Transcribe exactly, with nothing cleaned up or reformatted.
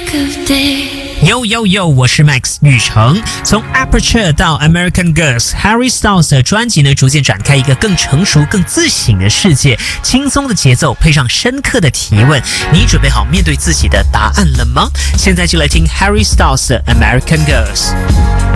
Yo yo yo， 我是 Max 宇成。从 Aperture 到 American Girls，Harry Styles 的专辑呢，逐渐展开一个更成熟、更自省的世界。轻松的节奏配上深刻的提问，你准备好面对自己的答案了吗？现在就来听 Harry Styles 的 American Girls。